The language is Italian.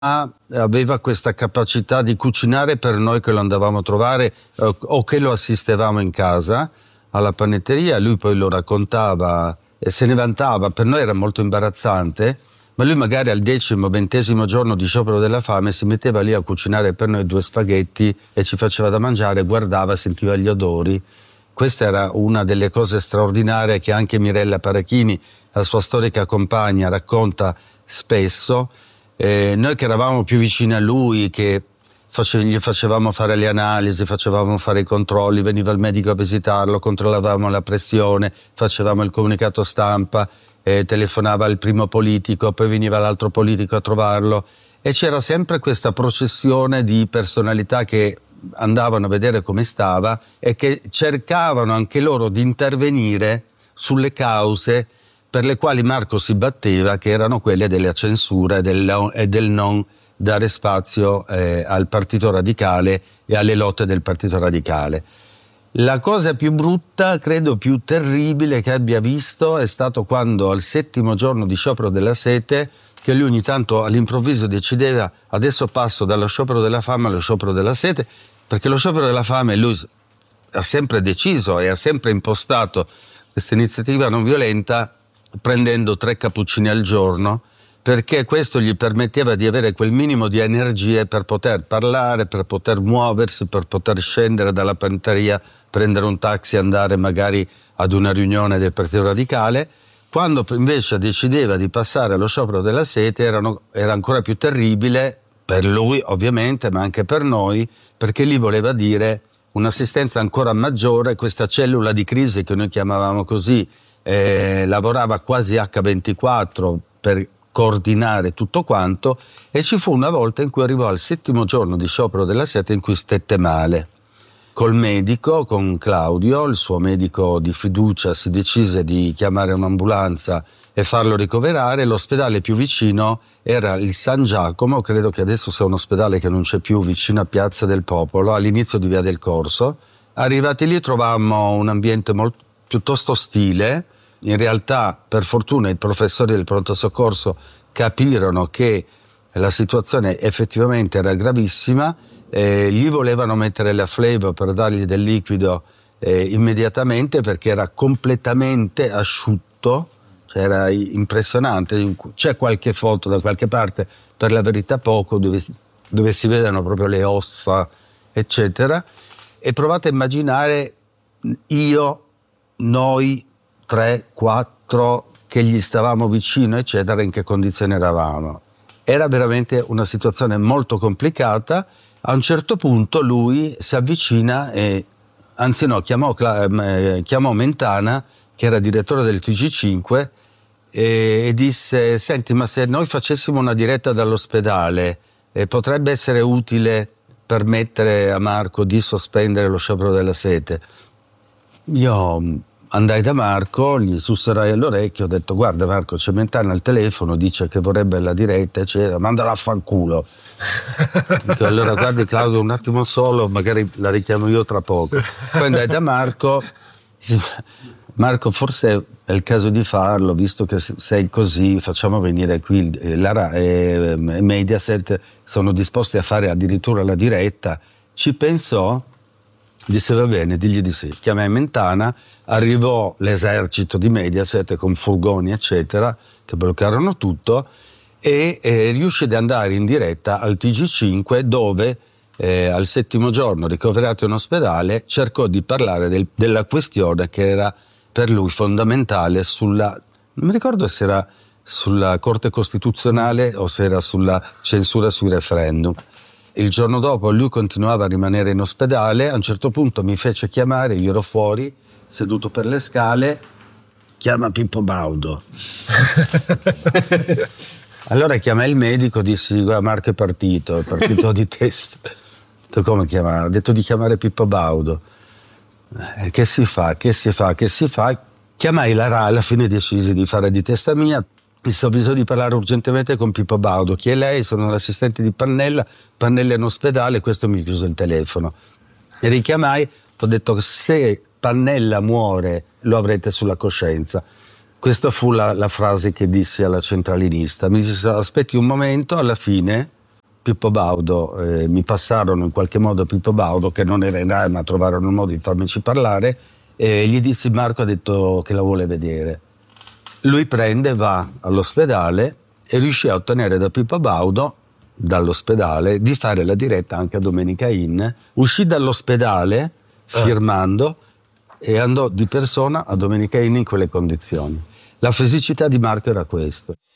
aveva questa capacità di cucinare per noi che lo andavamo a trovare o che lo assistevamo in casa alla panetteria. Lui poi lo raccontava e se ne vantava. Per noi era molto imbarazzante, ma lui magari al 10° 20° giorno di sciopero della fame si metteva lì a cucinare per noi 2 spaghetti e ci faceva da mangiare, guardava, sentiva gli odori. Questa era una delle cose straordinarie che anche Mirella Parachini, la sua storica compagna, racconta spesso. Noi che eravamo più vicini a lui, che gli facevamo fare le analisi, facevamo fare i controlli, veniva il medico a visitarlo, controllavamo la pressione, facevamo il comunicato stampa, telefonava il primo politico, poi veniva l'altro politico a trovarlo e c'era sempre questa processione di personalità che andavano a vedere come stava e che cercavano anche loro di intervenire sulle cause per le quali Marco si batteva, che erano quelle della censura e del non dare spazio al Partito Radicale e alle lotte del Partito Radicale. La cosa più brutta, credo più terribile che abbia visto è stato quando al 7° giorno di sciopero della sete, che lui ogni tanto all'improvviso decideva adesso passo dallo sciopero della fame allo sciopero della sete, perché lo sciopero della fame lui ha sempre deciso e ha sempre impostato questa iniziativa non violenta prendendo 3 cappuccini al giorno, perché questo gli permetteva di avere quel minimo di energie per poter parlare, per poter muoversi, per poter scendere dalla panetteria, prendere un taxi e andare magari ad una riunione del Partito Radicale. Quando invece decideva di passare allo sciopero della sete era ancora più terribile per lui ovviamente, ma anche per noi, perché lì voleva dire un'assistenza ancora maggiore. Questa cellula di crisi che noi chiamavamo così lavorava quasi H24 per coordinare tutto quanto, e ci fu una volta in cui arrivò al 7° giorno di sciopero della sete in cui stette male. Col medico, con Claudio, il suo medico di fiducia, si decise di chiamare un'ambulanza e farlo ricoverare. L'ospedale più vicino era il San Giacomo, credo che adesso sia un ospedale che non c'è più, vicino a Piazza del Popolo, all'inizio di Via del Corso. Arrivati lì trovammo un ambiente piuttosto ostile. In realtà, per fortuna, i professori del pronto soccorso capirono che la situazione effettivamente era gravissima, gli volevano mettere la flebo per dargli del liquido immediatamente, perché era completamente asciutto, cioè era impressionante. C'è qualche foto da qualche parte, per la verità poco, dove si vedono proprio le ossa, eccetera, e provate a immaginare noi 3, 4 che gli stavamo vicino, eccetera, in che condizioni eravamo. Era veramente una situazione molto complicata. A un certo punto lui si avvicina chiamò Mentana, che era direttore del TG5, e disse: senti, ma se noi facessimo una diretta dall'ospedale potrebbe essere utile permettere a Marco di sospendere lo sciopero della sete. Io andai da Marco, gli susserai all'orecchio, ho detto: guarda Marco, c'è Mentana al telefono, dice che vorrebbe la diretta, eccetera, mandala a fanculo. Dico, allora guardi Claudio, un attimo solo, magari la richiamo io tra poco. Poi andai da Marco, Marco, forse è il caso di farlo, visto che sei così, facciamo venire qui Mediaset, sono disposti a fare addirittura la diretta. Ci pensò, disse va bene, digli di sì. Chiamai Mentana, arrivò l'esercito di Mediaset con furgoni eccetera che bloccarono tutto e riuscì ad andare in diretta al TG5, dove al 7° giorno, ricoverato in ospedale, cercò di parlare della questione che era per lui fondamentale non mi ricordo se era sulla Corte Costituzionale o se era sulla censura sui referendum. Il giorno dopo lui continuava a rimanere in ospedale. A un certo punto mi fece chiamare, io ero fuori, seduto per le scale: chiama Pippo Baudo. Allora chiamai il medico, dissi: guarda, Marco è partito di testa. Ho detto: come chiamare? Ha detto di chiamare Pippo Baudo. Che si fa? Chiamai la RAI, alla fine decisi di fare di testa mia. Ho bisogno di parlare urgentemente con Pippo Baudo. Chi è lei? Sono l'assistente di Pannella è in ospedale. Questo mi chiuse il telefono. E richiamai, ho detto: se Pannella muore lo avrete sulla coscienza. Questa fu la frase che dissi alla centralinista. Mi disse: aspetti un momento, alla fine Pippo Baudo, mi passarono in qualche modo Pippo Baudo, che non era in Rai, ma trovarono il modo di farmici parlare, e gli dissi: Marco ha detto che la vuole vedere. Lui prende, va all'ospedale e riuscì a ottenere da Pippo Baudo, dall'ospedale, di fare la diretta anche a Domenica In. Uscì dall'ospedale firmando e andò di persona a Domenica In quelle condizioni. La fisicità di Marco era questo.